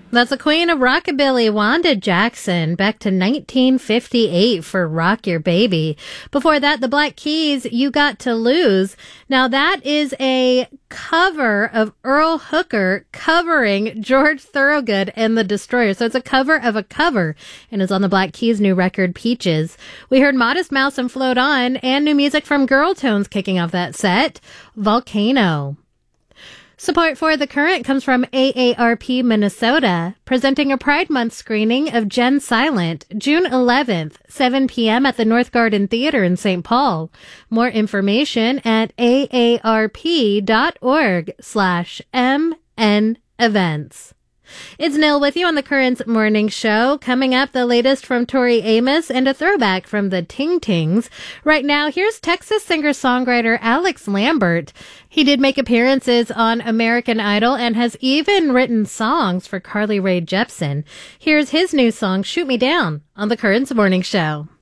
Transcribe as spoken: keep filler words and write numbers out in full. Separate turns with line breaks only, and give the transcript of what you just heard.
That's the queen of rockabilly, Wanda Jackson, back to nineteen fifty-eight for Rock Your Baby. Before that, the Black Keys, You Got to Lose. Now that is a cover of Earl Hooker covering George Thorogood and the Destroyers. So it's a cover of a cover and is on the Black Keys' new record, Peaches. We heard Modest Mouse and Float On, and new music from Girl Tones kicking off that set, Volcano. Support for The Current comes from A A R P Minnesota, presenting a Pride Month screening of Jen Silent, June eleventh, seven p.m. at the North Garden Theater in Saint Paul. More information at aarp.org slash mn events. It's Nil with you on the Current Morning Show. Coming up, the latest from Tori Amos and a throwback from the Ting Tings. Right now, here's Texas singer-songwriter Alex Lambert. He did make appearances on American Idol and has even written songs for Carly Rae Jepsen. Here's his new song, Shoot Me Down, on the Current Morning Show.